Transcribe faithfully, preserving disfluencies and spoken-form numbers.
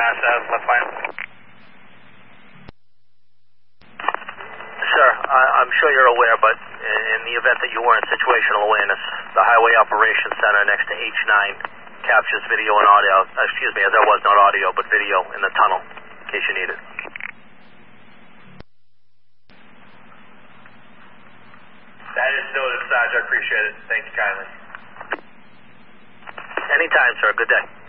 seven, left line. Sir, I, I'm sure you're aware, but in the event that you weren't situational awareness, the Highway Operations Center next to H nine captures video and audio, excuse me, as there was not audio, but video in the tunnel, in case you need it. That is noted, Sarge. I appreciate it. Thank you kindly. Anytime, sir. Good day.